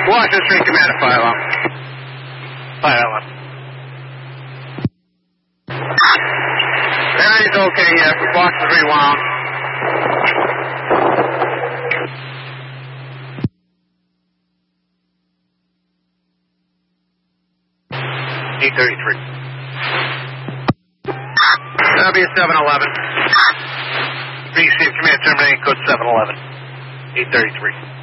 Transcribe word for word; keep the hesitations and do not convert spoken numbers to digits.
Washington Street Command, five one. five one. Everything's okay, yeah, for Washington Street one. eight thirty-three. W seven eleven. V C Command terminating code seven eleven. eight thirty-three.